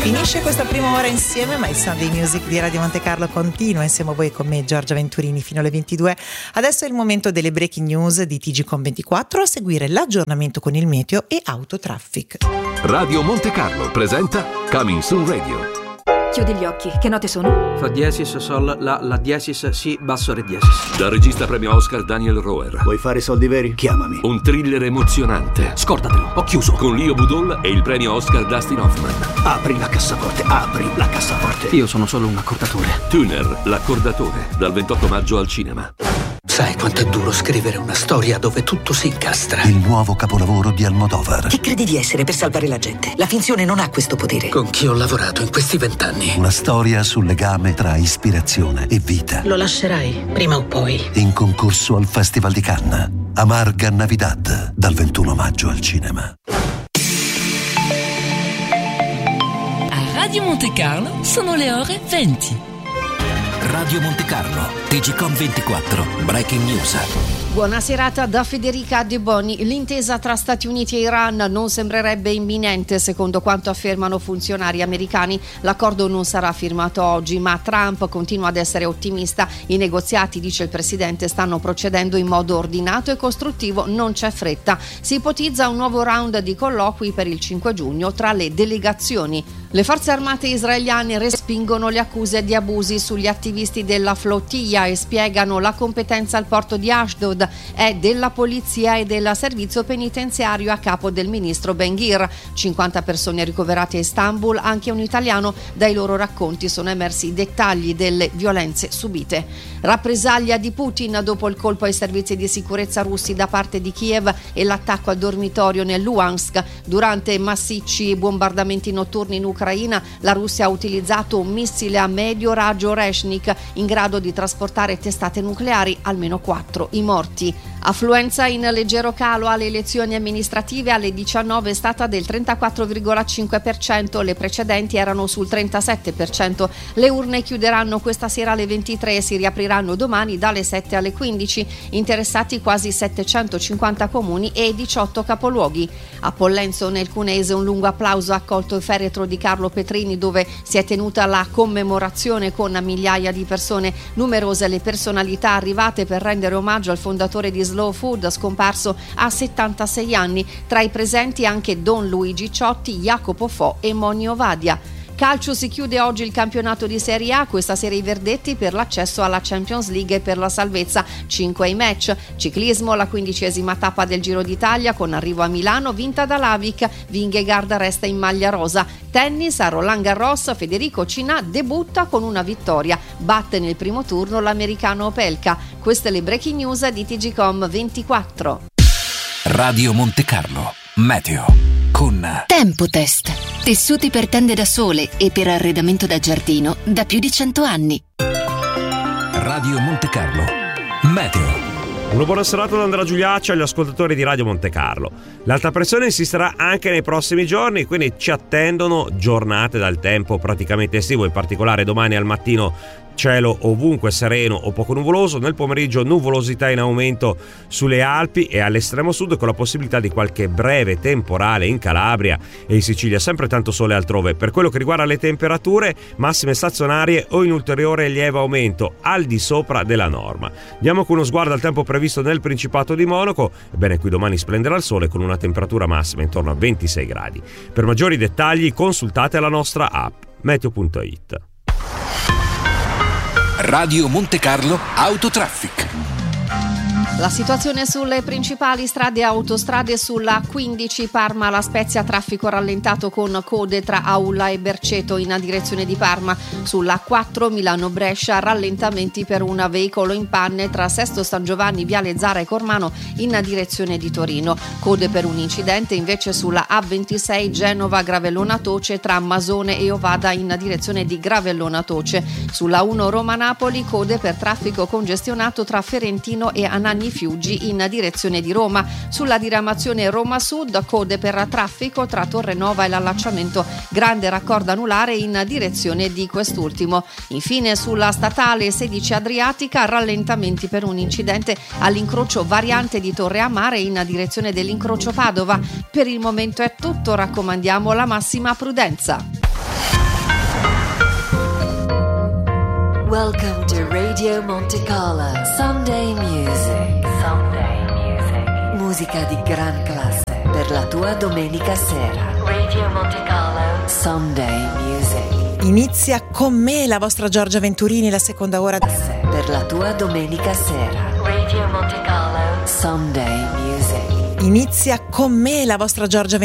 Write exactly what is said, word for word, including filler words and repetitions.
Finisce questa prima ora insieme, ma il Sunday Music di Radio Monte Carlo continua insieme a voi, con me Giorgia Venturini fino alle ventidue. Adesso è il momento delle breaking news di T G Com ventiquattro, a seguire l'aggiornamento con il meteo e autotraffic. Radio Monte Carlo presenta Coming Soon Radio. Chiudi gli occhi, che note sono? Fa diesis, sol, la, la diesis, si, basso, re diesis. Dal regista premio Oscar Daniel Roer. Vuoi fare soldi veri? Chiamami. Un thriller emozionante. Scordatelo, ho chiuso. Con Leo Budol e il premio Oscar Dustin Hoffman. Apri la cassaforte, apri la cassaforte. Io sono solo un accordatore. Tuner, l'accordatore, dal ventotto maggio al cinema. Sai quanto è duro scrivere una storia dove tutto si incastra? Il nuovo capolavoro di Almodovar. Chi credi di essere per salvare la gente? La finzione non ha questo potere. Con chi ho lavorato in questi vent'anni? Una storia sul legame tra ispirazione e vita. Lo lascerai, prima o poi. In concorso al Festival di Cannes. Amarga Navidad, dal ventuno maggio al cinema. A Radio Monte Carlo sono le ore venti. Radio Monte Carlo, T G Com ventiquattro, Breaking News. Buona serata da Federica De Boni. L'intesa tra Stati Uniti e Iran non sembrerebbe imminente, secondo quanto affermano funzionari americani. L'accordo non sarà firmato oggi, ma Trump continua ad essere ottimista. I negoziati, dice il presidente, stanno procedendo in modo ordinato e costruttivo, non c'è fretta. Si ipotizza un nuovo round di colloqui per il cinque giugno tra le delegazioni. Le forze armate israeliane respingono le accuse di abusi sugli attivisti della flottiglia e spiegano la competenza al porto di Ashdod è della polizia e del servizio penitenziario a capo del ministro Ben-Gvir. cinquanta persone ricoverate a Istanbul, anche un italiano. Dai loro racconti sono emersi i dettagli delle violenze subite. Rappresaglia di Putin dopo il colpo ai servizi di sicurezza russi da parte di Kiev e l'attacco al dormitorio nel Luhansk. Durante massicci bombardamenti notturni in Ucraina, la Russia ha utilizzato un missile a medio raggio Reshnik in grado di trasportare testate nucleari, almeno quattro i morti. Affluenza in leggero calo alle elezioni amministrative, alle diciannove è stata del trentaquattro virgola cinque per cento, le precedenti erano sul trentasette per cento. Le urne chiuderanno questa sera alle ventitré e si riapriranno domani dalle sette alle quindici. Interessati quasi settecentocinquanta comuni e diciotto capoluoghi. A Pollenzo, nel Cuneese, un lungo applauso ha accolto il feretro di Carlo Petrini, dove si è tenuta la commemorazione con migliaia di persone. Numerose le personalità arrivate per rendere omaggio al fondatore di Slow Food, scomparso a settantasei anni. Tra i presenti anche Don Luigi Ciotti, Jacopo Fo e Moni Ovadia. Calcio, si chiude oggi il campionato di Serie A, questa sera i verdetti per l'accesso alla Champions League e per la salvezza, cinque i match. Ciclismo, la quindicesima tappa del Giro d'Italia con arrivo a Milano vinta da Lavic, Vingegaard resta in maglia rosa. Tennis, a Roland Garros Federico Cinà debutta con una vittoria, batte nel primo turno l'americano Opelka. Queste le breaking news di T G Com ventiquattro. Radio Monte Carlo, meteo con Tempotest, tessuti per tende da sole e per arredamento da giardino da più di cento anni. Radio Monte Carlo, meteo. Una buona serata da Andrea Giuliacci agli ascoltatori di Radio Monte Carlo. L'alta pressione insisterà anche nei prossimi giorni, quindi ci attendono giornate dal tempo praticamente estivo, in particolare domani al mattino cielo ovunque sereno o poco nuvoloso, nel pomeriggio nuvolosità in aumento sulle Alpi e all'estremo sud, con la possibilità di qualche breve temporale in Calabria e in Sicilia, sempre tanto sole altrove. Per quello che riguarda le temperature, massime stazionarie o in ulteriore lieve aumento al di sopra della norma. Diamo con uno sguardo al tempo previsto nel Principato di Monaco. Ebbene, qui domani splenderà il sole con una temperatura massima intorno a ventisei gradi. Per maggiori dettagli consultate la nostra app meteo punto it. Radio Monte Carlo Autotraffic. La situazione sulle principali strade e autostrade: sulla quindici Parma La Spezia, traffico rallentato con code tra Aulla e Berceto in direzione di Parma. Sulla quattro Milano Brescia, rallentamenti per un veicolo in panne tra Sesto San Giovanni, Viale Zara e Cormano in direzione di Torino. Code per un incidente invece sulla A ventisei Genova Gravellona Toce tra Masone e Ovada in direzione di Gravellona Toce. Sulla uno Roma Napoli, code per traffico congestionato tra Ferentino e Anagni Fiuggi in direzione di Roma. Sulla diramazione Roma Sud, code per traffico tra Torrenova e l'allacciamento Grande Raccordo Anulare in direzione di quest'ultimo. Infine sulla statale sedici Adriatica, rallentamenti per un incidente all'incrocio variante di Torre a Mare in direzione dell'incrocio Padova. Per il momento è tutto, raccomandiamo la massima prudenza. Welcome to Radio Monte Carlo Sunday Music. Sunday Music. Musica di gran classe per la tua domenica sera. Radio Monte Carlo Sunday Music. Inizia con me la vostra Giorgia Venturini, la seconda ora per la tua domenica sera. Radio Monte Carlo Sunday Music. Inizia con me la vostra Giorgia Venturini.